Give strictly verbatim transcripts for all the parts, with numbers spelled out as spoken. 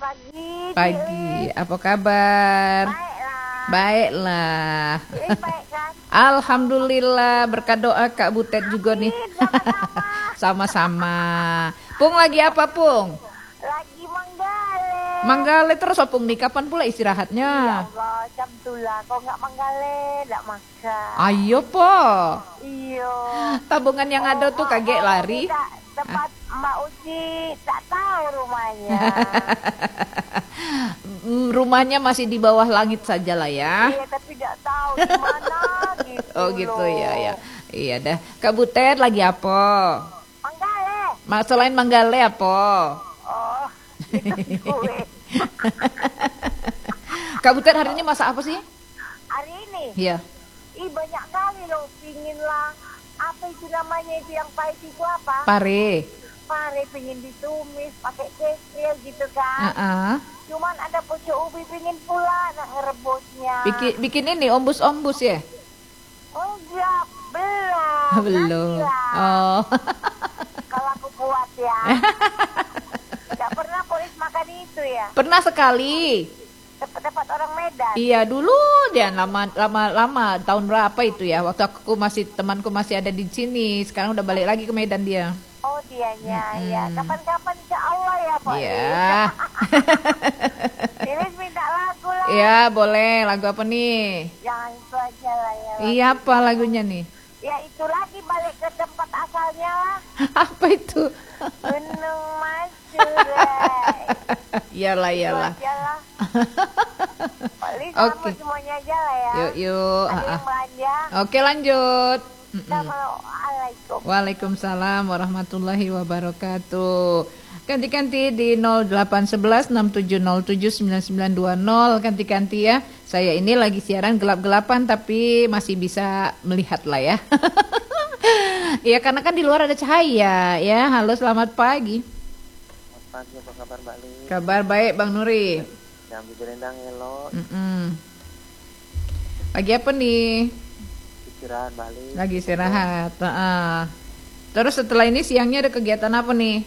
pagi. Pagi. Apa kabar? Baiklah. Baiklah. Ini baik kan? Alhamdulillah, berkat doa Kak Butet juga nih. Sama-sama. Pung lagi apa, Pung? Lagi manggale. Manggale terus Opung nih. Kapan pula istirahatnya? Ya Allah, jam tulah. Kau nggak manggale, nggak makan. Ayo po. Iyo. Tabungan yang ada tuh kaget lari. Tak, tempat Mbak Uci tak tahu rumahnya. Rumahnya masih di bawah langit saja lah ya. Iya, tapi tidak tahu di mana gitu. Oh gitu loh. ya ya. Iya dah. Kak Butet lagi apa? Manggale. Ma selain manggale apa? Oh, itu gue. Kak Butet hari ini masak apa sih? Hari ini? Iya. Ih, banyak kali loh. Pingin lah. Apa itu namanya itu yang pahit itu apa? Pare. Pare pingin ditumis pakai kecil gitu kan. Uh-uh. Cuman ada pucuk ubi pingin pula nak ngerebusnya. Bikin bikin ini ombus-ombus ya? Enggak, belum. Belum. Nantilah. Oh. Kalau aku buat ya. Tidak pernah polis makan itu ya. Pernah sekali. Dapat-dapat orang Medan. Iya dulu dia lama lama lama tahun berapa itu ya? Waktu aku masih temanku masih ada di sini. Sekarang udah balik lagi ke Medan dia. Oh dianya Mm-mm. ya. Kapan-kapan insya Allah ya Pak. Iya. Ini minta lagu lah. Iya boleh. Lagu apa nih? Jangan itu aja lah ya. Iya apa lagunya nih? Ya itu lagi balik ke tempat asalnya lah. Apa itu? Gunung Masurai. Iyalah iyalah. Itu aja lah. Paling Oke. sama semuanya aja lah ya. Yuk yuk. Ada Ah, ah. yang belanja. Oke lanjut. Mm-mm. Assalamualaikum. Waalaikumsalam warahmatullahi wabarakatuh. Ganti-ganti di nol delapan satu satu enam tujuh nol tujuh sembilan sembilan dua nol. Ganti-ganti ya. Saya ini lagi siaran gelap-gelapan tapi masih bisa melihat lah ya. Iya karena kan di luar ada cahaya ya. Halo selamat pagi. Selamat pagi, apa kabar Mbak Li? Kabar baik Bang Nuri. Jambi berendang elok, Mm-mm. Lagi apa nih? istirahat Mbak Li. Lagi istirahat. Heeh. Terus setelah ini siangnya ada kegiatan apa nih?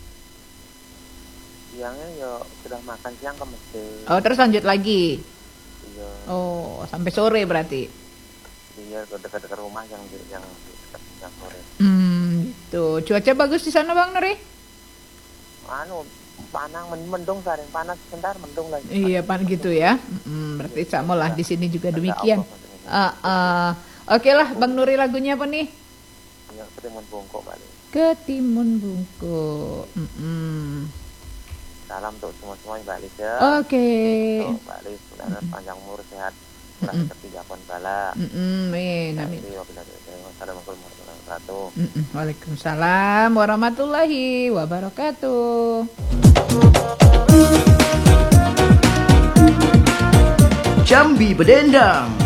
Siangnya yo sudah makan siang ke masjid. Oh terus lanjut lagi. Iya, Oh sampai sore berarti. dia ke dekat-dekat rumah yang di yang di dekat yang sore. Hmm, gitu. Cuaca bagus di sana Bang Nuri? Anu panang men- mendung sehari panas sebentar mendung lagi. Iya, pan gitu ya. Hmm, berarti sama lah di sini juga demikian. Ah, ah. Oke lah, Bang Nuri lagunya apa nih? Ya, ketimun bungkuk Mbak Li. Ketimun bungkuk. Mm-mm. Salam untuk semua-semua Mbak Li ya. Oke. Untuk Mbak Li semoga panjang umur sehat. Murah rezeki japon bala. Mm-mm, amin, amin. Wassalamualaikum warahmatullahi wabarakatuh. Mm-mm. Waalaikumsalam warahmatullahi wabarakatuh. Jambi Bedendang